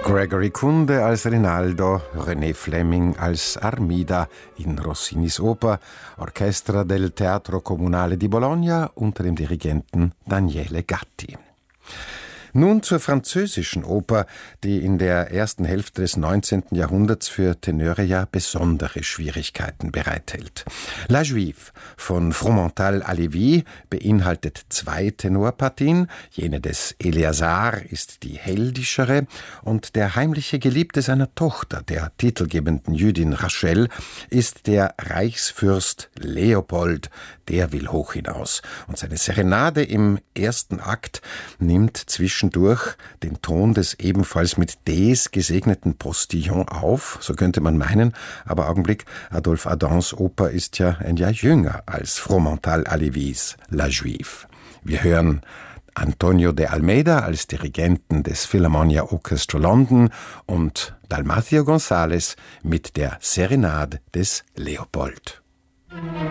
Gregory Kunde als Rinaldo, René Fleming als Armida in Rossinis Oper, Orchestra del Teatro Comunale di Bologna unter dem Dirigenten Daniele Gatti. Nun zur französischen Oper, die in der ersten Hälfte des 19. Jahrhunderts für Tenöre ja besondere Schwierigkeiten bereithält. La Juive von Fromental-Halévy beinhaltet 2 Tenorpartien. Jene des Eleazar ist die heldischere und der heimliche Geliebte seiner Tochter, der titelgebenden Jüdin Rachel, ist der Reichsfürst Leopold. Der will hoch hinaus. Und seine Serenade im ersten Akt nimmt zwischendurch den Ton des ebenfalls mit Ds gesegneten Postillon auf, so könnte man meinen, aber Augenblick, Adolphe Adams Oper ist ja ein Jahr jünger als Fromental-Halévys La Juive. Wir hören Antonio de Almeida als Dirigenten des Philharmonia Orchestra London und Dalmacio González mit der Serenade des Leopold.